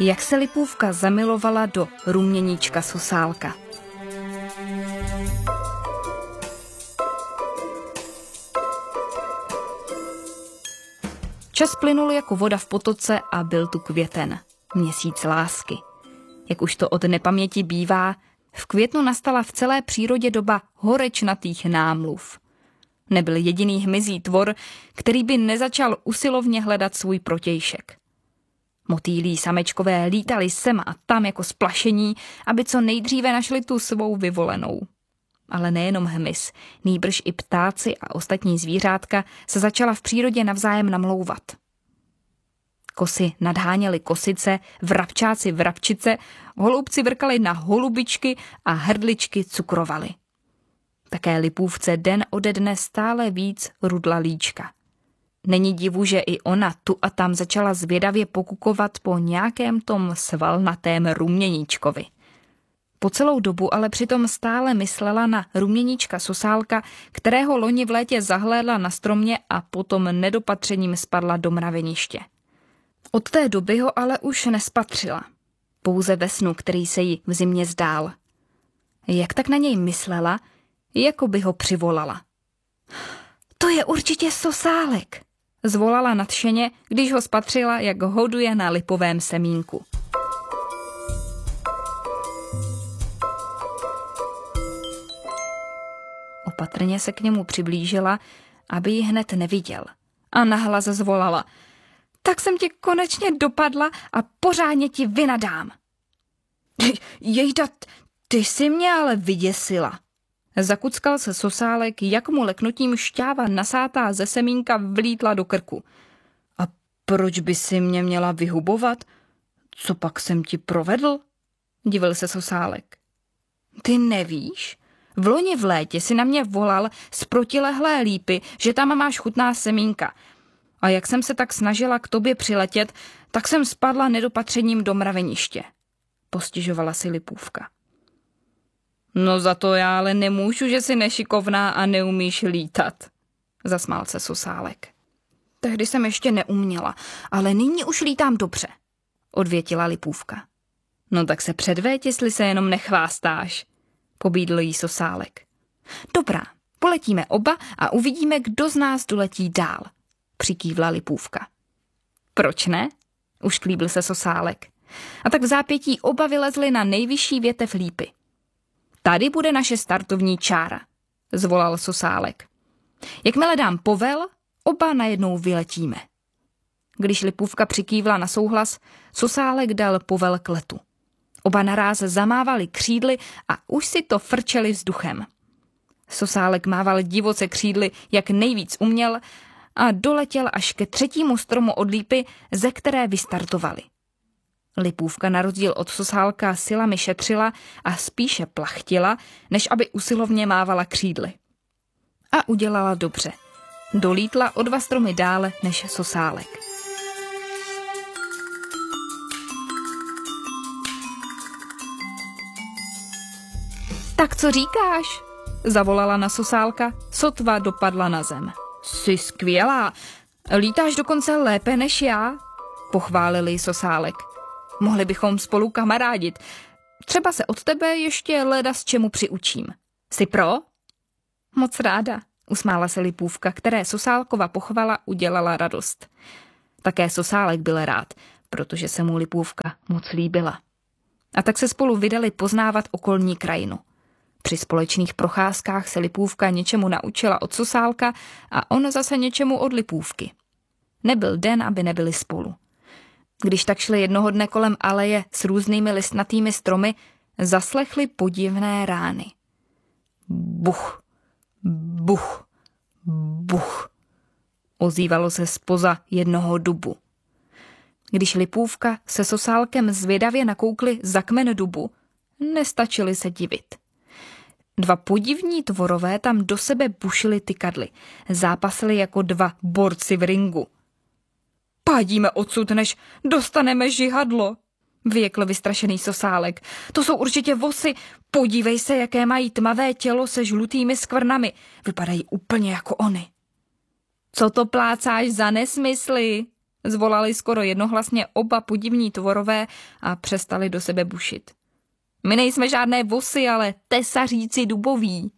jak se Lipůvka zamilovala do ruměníčka Sosálka. Čas plynul jako voda v potoce a byl tu květen, měsíc lásky. Jak už to od nepaměti bývá, v květnu nastala v celé přírodě doba horečnatých námluv. Nebyl jediný hmyzí tvor, který by nezačal usilovně hledat svůj protějšek. Motýlí samečkové lítali sem a tam jako splašení, aby co nejdříve našli tu svou vyvolenou. Ale nejenom hmyz, nýbrž i ptáci a ostatní zvířátka se začala v přírodě navzájem namlouvat. Kosy nadháněly kosice, vrabčáci vrabčice, holubci vrkali na holubičky a hrdličky cukrovaly. Také Lipůvce den ode dne stále víc rudla líčka. Není divu, že i ona tu a tam začala zvědavě pokukovat po nějakém tom svalnatém ruměníčkovi. Po celou dobu ale přitom stále myslela na ruměníčka Sosálka, kterého loni v létě zahlédla na stromě a potom nedopatřením spadla do mraveniště. Od té doby ho ale už nespatřila. Pouze ve snu, který se jí v zimě zdál. Jak tak na něj myslela, jako by ho přivolala. To je určitě Sosálek, zvolala nadšeně, když ho spatřila, jak hoduje na lipovém semínku. Opatrně se k němu přiblížila, aby ji hned neviděl. A nahlas zvolala. Tak jsem tě konečně dopadla a pořádně ti vynadám. Jejda, ty jsi mě ale vyděsila. Zakuckal se Sosálek, jak mu leknutím šťáva nasátá ze semínka vlítla do krku. A proč by si mě měla vyhubovat? Co pak jsem ti provedl? Divil se Sosálek. Ty nevíš? Vloni v létě si na mě volal z protilehlé lípy, že tam máš chutná semínka. A jak jsem se tak snažila k tobě přiletět, tak jsem spadla nedopatřením do mraveniště. Postěžovala si Lipůvka. No za to já ale nemůžu, že jsi nešikovná a neumíš lítat, zasmál se Sosálek. Tehdy jsem ještě neuměla, ale nyní už lítám dobře, odvětila Lipůvka. No tak se předveď, jestli se jenom nechvástáš, pobídl jí Sosálek. Dobrá, poletíme oba a uvidíme, kdo z nás doletí dál, přikývla Lipůvka. Proč ne? Ušklíbil se Sosálek. A tak v zápětí oba vylezli na nejvyšší větev lípy. Tady bude naše startovní čára, zvolal Sosálek. Jakmile dám povel, oba najednou vyletíme. Když Lipůvka přikývla na souhlas, Sosálek dal povel k letu. Oba naráz zamávali křídly a už si to frčeli vzduchem. Sosálek mával divoce křídly, jak nejvíc uměl, a doletěl až ke 3. stromu od lípy, ze které vystartovali. Lipůvka na rozdíl od Sosálka silami šetřila a spíše plachtila, než aby usilovně mávala křídly. A udělala dobře. Dolítla o 2 stromy dále než Sosálek. Tak co říkáš? Zavolala na Sosálka, sotva dopadla na zem. Jsi skvělá, lítáš dokonce lépe než já, pochválil jí Sosálek. Mohli bychom spolu kamarádit. Třeba se od tebe ještě leda s čemu přiučím. Jsi pro? Moc ráda, usmála se Lipůvka, které Sosálkova pochvala udělala radost. Také Sosálek byl rád, protože se mu Lipůvka moc líbila. A tak se spolu vydali poznávat okolní krajinu. Při společných procházkách se Lipůvka něčemu naučila od Sosálka a on zase něčemu od Lipůvky. Nebyl den, aby nebyli spolu. Když tak šli jednoho dne kolem aleje s různými listnatými stromy, zaslechli podivné rány. Buch, buch, buch, ozývalo se zpoza jednoho dubu. Když Lipůvka se Sosálkem zvědavě nakoukli za kmen dubu, nestačili se divit. 2 podivní tvorové tam do sebe bušili tykadly, zápasili jako 2 borci v ringu. Pádíme odsud, než dostaneme žihadlo, vyjekl vystrašený Sosálek. To jsou určitě vosy, podívej se, jaké mají tmavé tělo se žlutými skvrnami, vypadají úplně jako oni. Co to plácáš za nesmysly? zvolali skoro jednohlasně oba podivní tvorové a přestali do sebe bušit. My nejsme žádné vosy, ale tesaříci duboví.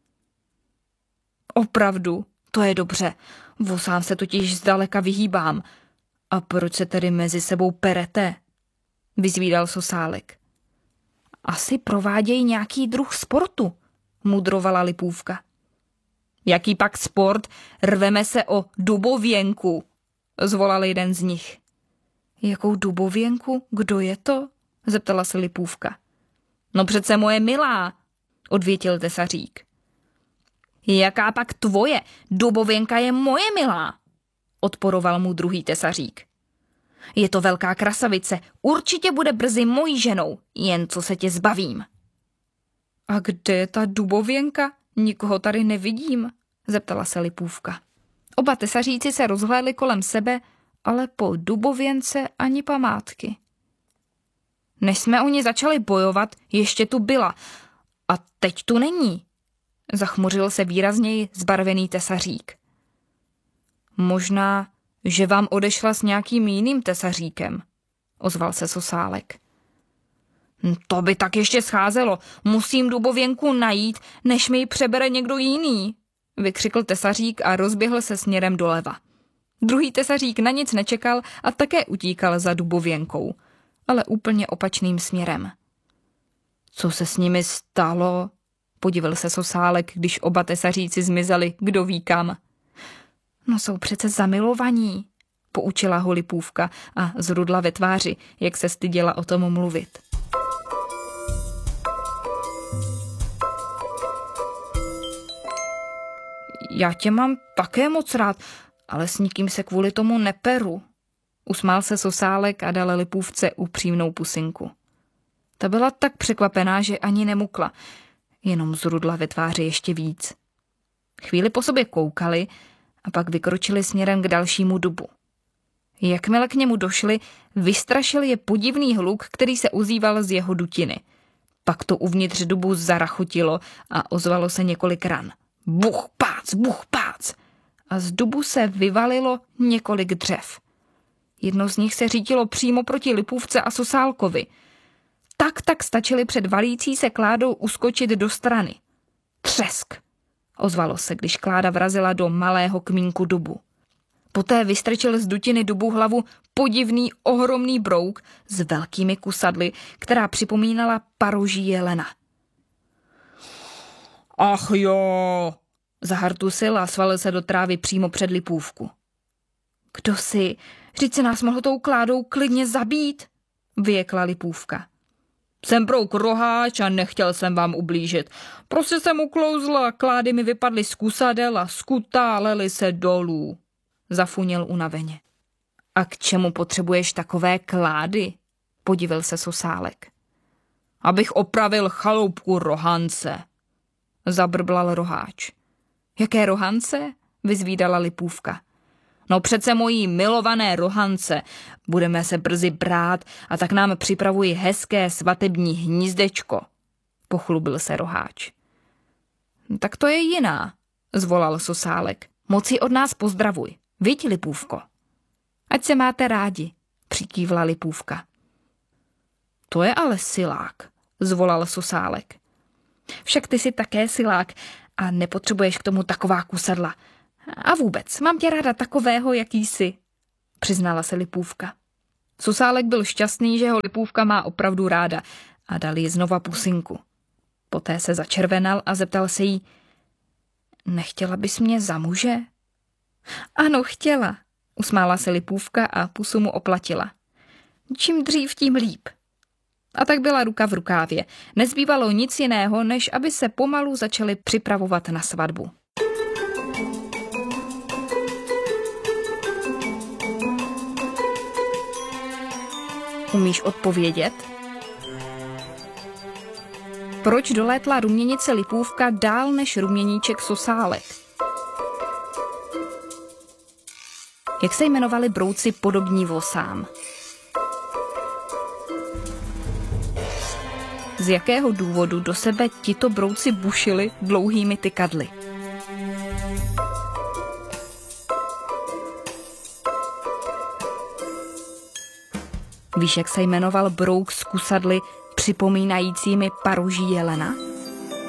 Opravdu, to je dobře. Vosám se totiž zdaleka vyhýbám. A proč se tedy mezi sebou perete? Vyzvídal Sosálek. Asi provádějí nějaký druh sportu, mudrovala Lipůvka. Jaký pak sport? Rveme se o dubověnku, zvolal jeden z nich. Jakou dubověnku? Kdo je to? Zeptala se Lipůvka. No přece moje milá, odvětil tesařík. Jaká pak tvoje? Dubověnka je moje milá, odporoval mu druhý tesařík. Je to velká krasavice, určitě bude brzy mojí ženou, jen co se tě zbavím. A kde je ta dubověnka? Nikoho tady nevidím, zeptala se Lipůvka. Oba tesaříci se rozhlédli kolem sebe, ale po dubověnce ani památky. Než jsme o ní začali bojovat, ještě tu byla. A teď tu není, zachmuřil se výrazněji zbarvený tesařík. Možná, že vám odešla s nějakým jiným tesaříkem, ozval se Sosálek. To by tak ještě scházelo. Musím dubověnku najít, než mi ji přebere někdo jiný, vykřikl tesařík a rozběhl se směrem doleva. Druhý tesařík na nic nečekal a také utíkal za dubověnkou, ale úplně opačným směrem. Co se s nimi stalo? Podivil se Sosálek, když oba tesaříci zmizeli, kdo ví kam. No jsou přece zamilovaní, poučila ho Lipůvka a zrudla ve tváři, jak se styděla o tom mluvit. Já tě mám také moc rád, ale s nikým se kvůli tomu neperu. Usmál se Sosálek a dal Lipůvce upřímnou pusinku. Ta byla tak překvapená, že ani nemukla, jenom zrudla ve tváři ještě víc. Chvíli po sobě koukali a pak vykročili směrem k dalšímu dubu. Jakmile k němu došli, vystrašil je podivný hluk, který se ozýval z jeho dutiny. Pak to uvnitř dubu zarachotilo a ozvalo se několik ran. Buch, pác! A z dubu se vyvalilo několik dřev. Jedno z nich se řítilo přímo proti Lipůvce a Sosálkovi. Tak stačili před valící se kládou uskočit do strany. Třesk, ozvalo se, když kláda vrazila do malého kmínku dubu. Poté vystrčil z dutiny dubu hlavu podivný ohromný brouk s velkými kusadly, která připomínala paroží jelena. Ach jo, zahartusil a svalil se do trávy přímo před Lipůvku. Kdo si? Vždyť se nás mohl tou kládou klidně zabít, vyjekla Lipůvka. Jsem brouk roháč a nechtěl jsem vám ublížit. Prostě jsem uklouzla, klády mi vypadly z kusadel a skutálely se dolů, zafunil unaveně. A k čemu potřebuješ takové klády? Podivil se Sosálek. Abych opravil chaloupku rohance, zabrblal roháč. Jaké rohance? Vyzvídala Lipůvka. No přece mojí milované rohance, budeme se brzy brát a tak nám připravuji hezké svatební hnízdečko, pochlubil se roháč. Tak to je jiná, zvolal Sosálek. Moc ji od nás pozdravuj, viď, Lipůvko. Ať se máte rádi, přikývla Lipůvka. To je ale silák, zvolal Sosálek. Však ty jsi také silák a nepotřebuješ k tomu taková kusadla. A vůbec, mám tě ráda takového, jaký jsi, přiznala se Lipůvka. Sosálek byl šťastný, že ho Lipůvka má opravdu ráda a dal jí znova pusinku. Poté se začervenal a zeptal se jí, nechtěla bys mě za muže? Ano, chtěla, usmála se Lipůvka a pusu mu oplatila. Čím dřív, tím líp. A tak byla ruka v rukávě. Nezbývalo nic jiného, než aby se pomalu začali připravovat na svatbu. Umíš odpovědět? Proč dolétla ruměnice Lipůvka dál než ruměníček Sosálek? Jak se jmenovali brouci podobní vosám? Z jakého důvodu do sebe tito brouci bušili dlouhými tykadly? Víš, jak se jmenoval brouk s kusadly připomínajícími paruží jelena?